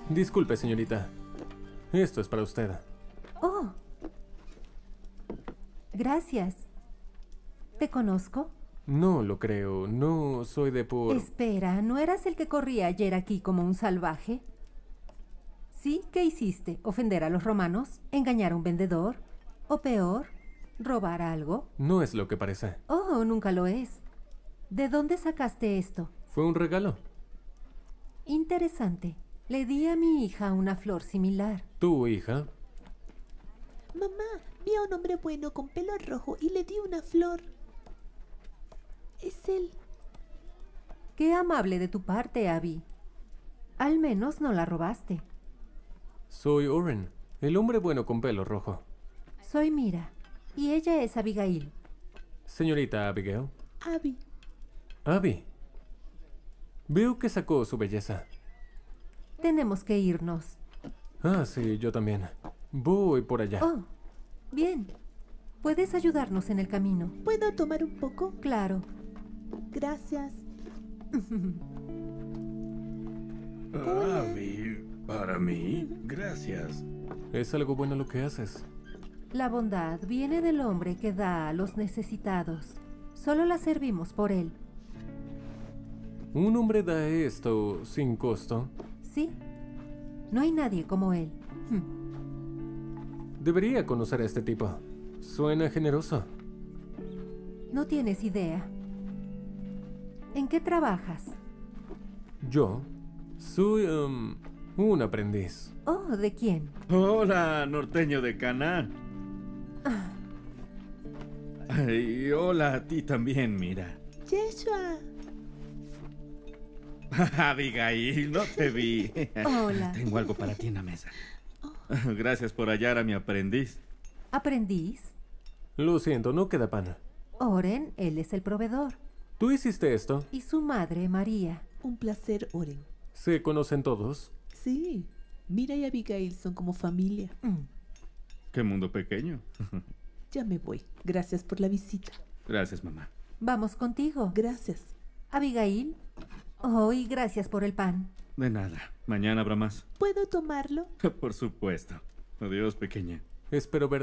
Disculpe, señorita. Esto es para usted. Oh. Gracias. ¿Te conozco? No lo creo. No soy de por... Espera, ¿no eras el que corría ayer aquí como un salvaje? ¿Sí? ¿Qué hiciste? ¿Ofender a los romanos? ¿Engañar a un vendedor? ¿O peor, robar algo? No es lo que parece. Oh, nunca lo es. ¿De dónde sacaste esto? Fue un regalo. Interesante. Le di a mi hija una flor similar. ¿Tu hija? Mamá, vi a un hombre bueno con pelo rojo y le di una flor. Es él. Qué amable de tu parte, Abby. Al menos no la robaste. Soy Oren, el hombre bueno con pelo rojo. Soy Mira, y ella es Abigail. Señorita Abigail. Abby. Abby. Veo que sacó su belleza. Tenemos que irnos. Ah, sí, yo también. Voy por allá. Oh, bien. ¿Puedes ayudarnos en el camino? ¿Puedo tomar un poco? Claro. Gracias. Abby, para mí, gracias. Es algo bueno lo que haces. La bondad viene del hombre que da a los necesitados. Solo la servimos por él. ¿Un hombre da esto sin costo? Sí. No hay nadie como él. Debería conocer a este tipo. Suena generoso. No tienes idea. ¿En qué trabajas? Yo soy un aprendiz. Oh, ¿de quién? Hola, norteño de Cana. Ay, hola a ti también, mira. Yeshua. Abigail, no te vi. Hola. Tengo algo para ti en la mesa. Gracias por hallar a mi aprendiz. ¿Aprendiz? Lo siento, no queda pan. Oren, él es el proveedor. ¿Tú hiciste esto? Y su madre, María. Un placer, Oren. ¿Se conocen todos? Sí. Mira y Abigail son como familia. Qué mundo pequeño. Ya me voy. Gracias por la visita. Gracias, mamá. Vamos contigo. Gracias. Abigail. Oh, y gracias por el pan. De nada. Mañana habrá más. ¿Puedo tomarlo? Por supuesto. Adiós, pequeña. Espero verte.